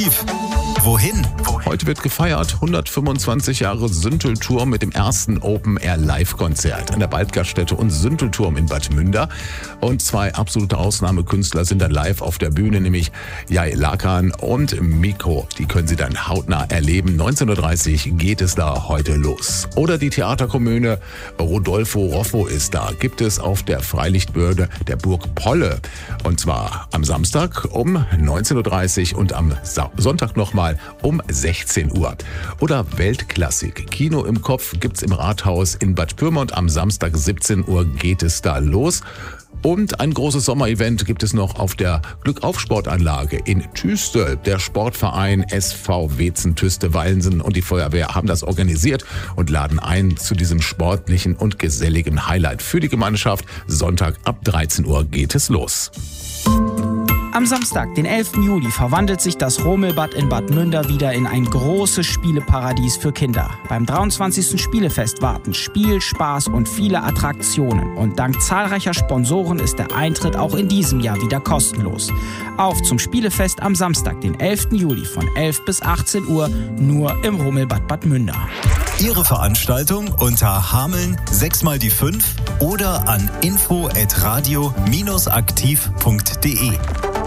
Wohin? Heute wird gefeiert 125 Jahre Süntelturm mit dem ersten Open-Air-Live-Konzert an der Baldgaststätte und Süntelturm in Bad Münder. Und zwei absolute Ausnahmekünstler sind dann live auf der Bühne, nämlich Jai Lakan und Miko. Die können Sie dann hautnah erleben. 19.30 Uhr geht es da heute los. Oder die Theaterkomödie Rodolfo Roffo ist da. Gibt es auf der Freilichtbühne der Burg Polle. Und zwar am Samstag um 19.30 Uhr und am Sonntag nochmal um 16 Uhr. Oder Weltklassik. Kino im Kopf gibt's im Rathaus in Bad Pyrmont. Am Samstag 17 Uhr geht es da los. Und ein großes Sommerevent gibt es noch auf der Glückauf-Sportanlage in Tüste. Der Sportverein SV Wetzen-Tüste-Wallensen und die Feuerwehr haben das organisiert und laden ein zu diesem sportlichen und geselligen Highlight für die Gemeinschaft. Sonntag ab 13 Uhr geht es los. Am Samstag, den 11. Juli, verwandelt sich das Romelbad in Bad Münder wieder in ein großes Spieleparadies für Kinder. Beim 23. Spielefest warten Spiel, Spaß und viele Attraktionen. Und dank zahlreicher Sponsoren ist der Eintritt auch in diesem Jahr wieder kostenlos. Auf zum Spielefest am Samstag, den 11. Juli von 11 bis 18 Uhr, nur im Romelbad Bad Münder. Ihre Veranstaltung unter Hameln 6x5 oder an info@radio-aktiv.de.